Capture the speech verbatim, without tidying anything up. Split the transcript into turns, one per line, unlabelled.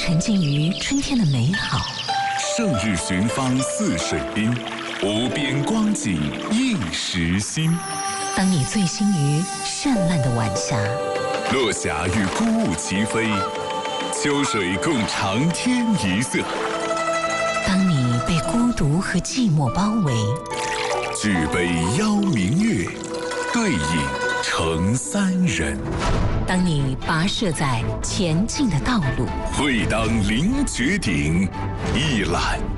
沉浸于春天的美好。
胜日寻芳泗水滨，无边光景映时心。
当你醉心于绚烂的晚霞，
落霞与孤鹜齐飞，秋水共长天一色。
当你被孤独和寂寞包围，
举杯邀明月，对影成三人。
当你跋涉在前进的道路，
会当凌绝顶，一览